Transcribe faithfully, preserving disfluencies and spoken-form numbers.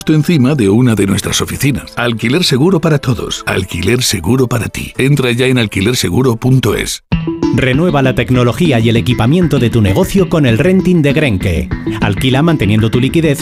encima de una de nuestras oficinas. Alquiler seguro para todos. Alquiler seguro para ti. Entra ya en alquiler seguro punto es. Renueva la tecnología y el equipamiento de tu negocio con el renting de Grenke. Alquila manteniendo tu liquidez